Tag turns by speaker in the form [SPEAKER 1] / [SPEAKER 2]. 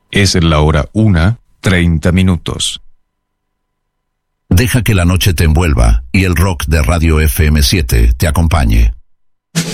[SPEAKER 1] Es la hora 1:30.
[SPEAKER 2] Deja que la noche te envuelva y el rock de Radio FM7 te acompañe.